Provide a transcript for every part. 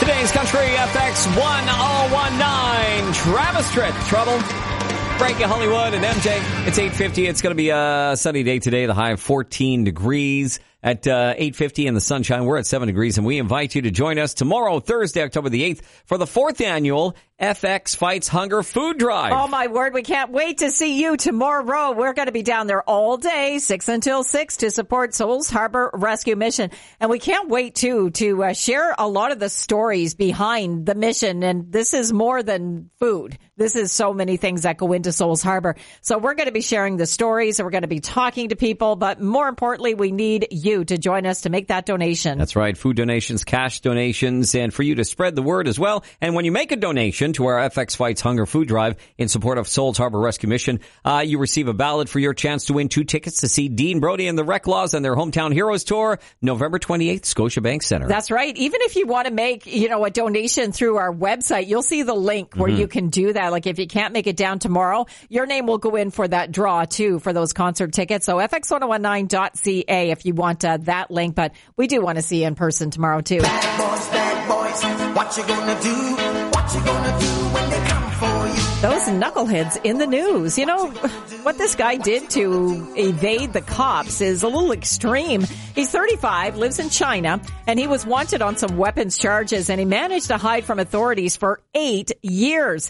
Today's Country FX 1019. Travis Tritt, Trouble. Frankie Hollywood and MJ. It's 8:50. It's going to be a sunny day today. The high of 14 degrees at 8:50 in the sunshine. We're at 7 degrees, and we invite you to join us tomorrow, Thursday, October the 8th, for the 4th annual FX Fights Hunger Food Drive. Oh, my word. We can't wait to see you tomorrow. We're going to be down there all day, 6 until 6, to support Souls Harbor Rescue Mission. And we can't wait, too, to share a lot of the stories behind the mission. And this is more than food. This is so many things that go into Souls Harbor. So we're going to be sharing the stories, and we're going to be talking to people. But more importantly, we need you to join us to make that donation. That's right. Food donations, cash donations, and for you to spread the word as well. And when you make a donation to our FX Fights Hunger Food Drive in support of Souls Harbor Rescue Mission, you receive a ballot for your chance to win 2 tickets to see Dean Brody and the Reclaws and their Hometown Heroes Tour, November 28th, Scotiabank Center. That's right. Even if you want to make, a donation through our website, you'll see the link where you can do that. Like if you can't make it down tomorrow, your name will go in for that draw too for those concert tickets. So fx1019.ca if you want that link. But we do want to see you in person tomorrow too. Bad boys, what you gonna do? What you gonna do when they come for you? Those knuckleheads in the news. You know, what this guy did to evade the cops is a little extreme. He's 35, lives in China, and he was wanted on some weapons charges, and he managed to hide from authorities for 8 years.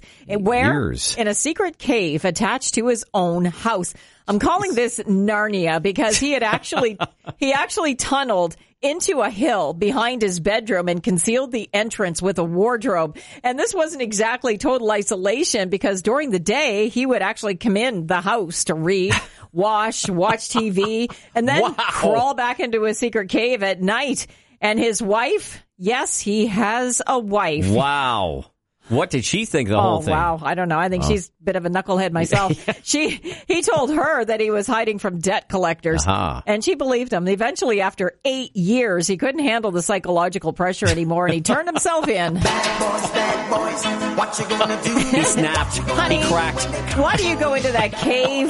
In a secret cave attached to his own house. I'm calling this Narnia because he actually tunneled into a hill behind his bedroom and concealed the entrance with a wardrobe. And this wasn't exactly total isolation because during the day, he would actually come in the house to read, watch TV, and then crawl back into a secret cave at night. And his wife, yes, he has a wife. Wow. What did she think of the whole thing? Oh, wow. I don't know. I think she's a bit of a knucklehead myself. He told her that he was hiding from debt collectors, and she believed him. Eventually, after 8 years, he couldn't handle the psychological pressure anymore, and he turned himself in. Bad boys, what you gonna do? He snapped. Honey, he cracked. Why do you go into that cave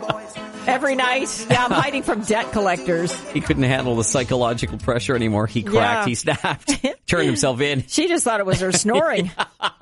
every night? Yeah, I'm hiding from debt collectors. He couldn't handle the psychological pressure anymore. He cracked. He snapped. Turned himself in. She just thought it was her snoring.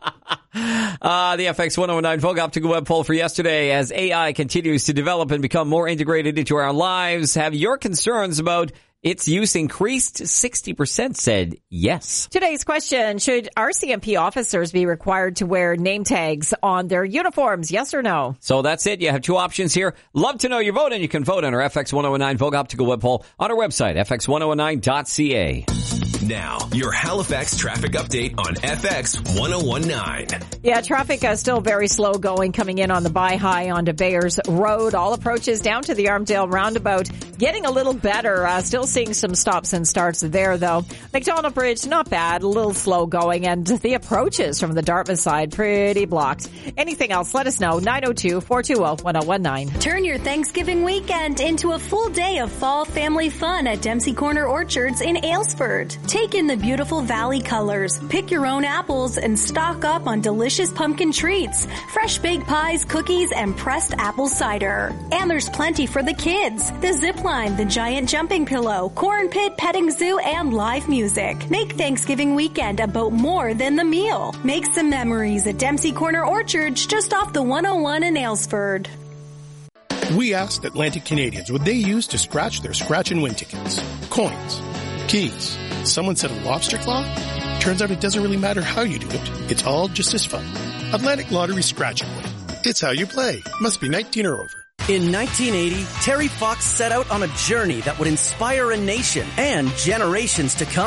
The FX 1019 Vogue Optical Web Poll for yesterday. As AI continues to develop and become more integrated into our lives, have your concerns about its use increased? 60% said yes. Today's question, should RCMP officers be required to wear name tags on their uniforms? Yes or no? So that's it. You have 2 options here. Love to know your vote, and you can vote on our FX 1019 Vogue Optical Web Poll on our website, fx1019.ca. Now, your Halifax traffic update on FX 1019. Yeah, traffic is still very slow going coming in on the Bi-High onto Bayers Road. All approaches down to the Armdale roundabout getting a little better. Still seeing some stops and starts there, though. McDonald Bridge, not bad, a little slow going. And the approaches from the Dartmouth side, pretty blocked. Anything else, let us know. 902-420-1019. Turn your Thanksgiving weekend into a full day of fall family fun at Dempsey Corner Orchards in Aylesford. Take in the beautiful valley colors, pick your own apples, and stock up on delicious pumpkin treats, fresh baked pies, cookies, and pressed apple cider. And there's plenty for the kids. The zip line, the giant jumping pillow, corn pit, petting zoo, and live music. Make Thanksgiving weekend about more than the meal. Make some memories at Dempsey Corner Orchards just off the 101 in Aylesford. We asked Atlantic Canadians what they use to scratch their scratch and win tickets. Coins. Keys. Someone said a lobster claw? Turns out it doesn't really matter how you do it. It's all just as fun. Atlantic Lottery Scratch and Win. It's how you play. Must be 19 or over. In 1980, Terry Fox set out on a journey that would inspire a nation and generations to come.